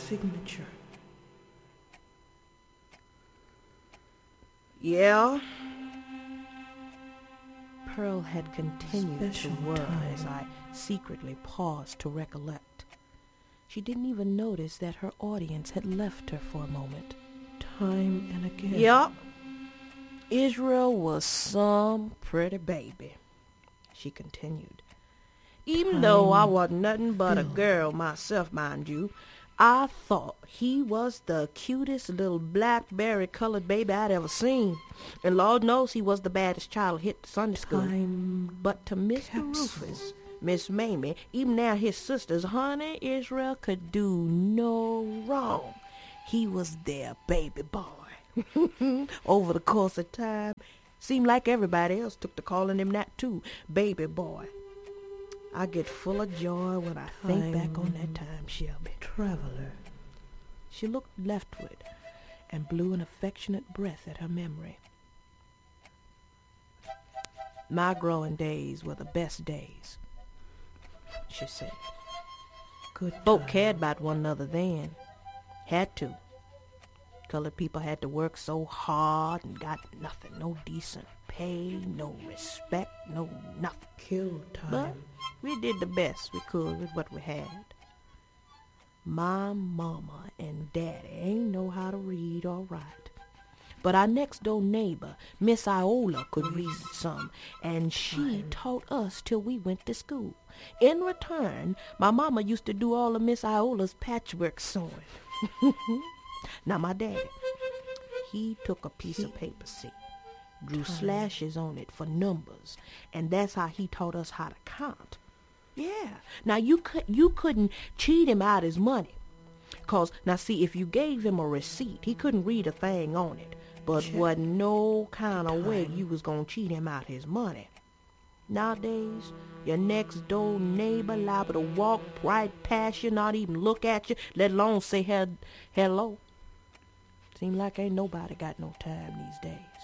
signature. Yeah? Pearl had continued to whir as I secretly paused to recollect. She didn't even notice that her audience had left her for a moment. Time and again. Yup. Israel was some pretty baby, she continued. Even though I wasn't nothing but a girl myself, mind you, I thought he was the cutest little blackberry-colored baby I'd ever seen. And Lord knows he was the baddest child hit Sunday school. But to Mr. Rufus, Miss Mamie, even now his sisters, honey, Israel could do no wrong. He was their baby boy. Over the course of time, seemed like everybody else took to calling him that too, baby boy. I get full of joy when I think back on that time, Shelby. Traveler. She looked leftward and blew an affectionate breath at her memory. My growing days were the best days, she said. Good Folk time. cared about one another then. Had to. Colored people had to work so hard and got nothing. No decent pay, no respect, no nothing. Kill time. But we did the best we could with what we had. My mama and daddy ain't know how to read or write. But our next door neighbor, Miss Iola, could read some, and she taught us till we went to school. In return, my mama used to do all of Miss Iola's patchwork sewing. Now my daddy, he took a piece of paper, see, drew slashes on it for numbers, and that's how he taught us how to count. Yeah. Now you couldn't cheat him out his money. 'Cause, now see, if you gave him a receipt, he couldn't read a thing on it. But wasn't no kind of way you was gonna cheat him out his money. Nowadays, your next door neighbor liable to walk right past you, not even look at you, let alone say hello. Seem like ain't nobody got no time these days.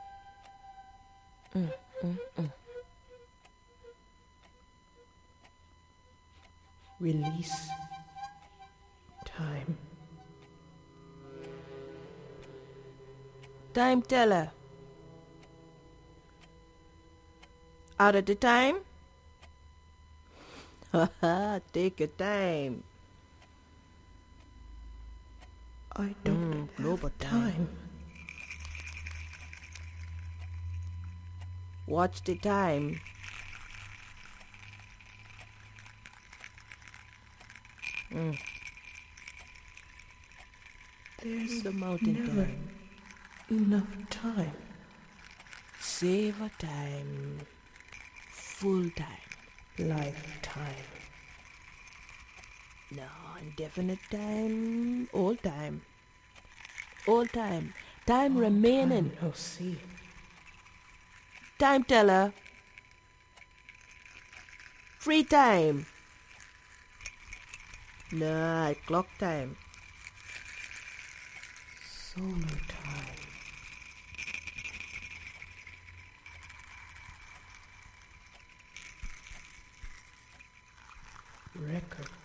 Release. Time. Time teller. Out of the time? Take your time. I don't global have time. Watch the time. There's the mountain never time. enough time. Save a time. Full time. Lifetime. No, indefinite time. All time. All time. Time remaining. No see. Time teller. Free time. Nah, clock time. Solar time. Record